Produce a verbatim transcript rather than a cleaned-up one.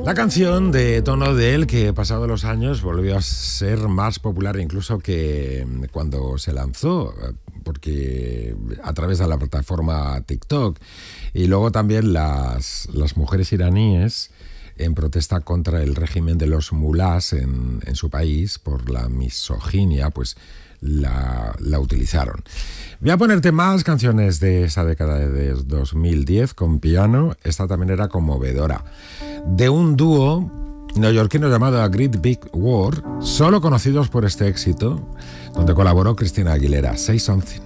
La canción de Tono de él, que pasado los años volvió a ser más popular incluso que cuando se lanzó, porque a través de la plataforma TikTok. Y luego también las, las mujeres iraníes, en protesta contra el régimen de los mulás en, en su país por la misoginia, pues la, la utilizaron. Voy a ponerte más canciones de esa década de dos mil diez con piano. Esta también era conmovedora. De un dúo neoyorquino llamado A Great Big War, solo conocidos por este éxito, donde colaboró Christina Aguilera. Say Something.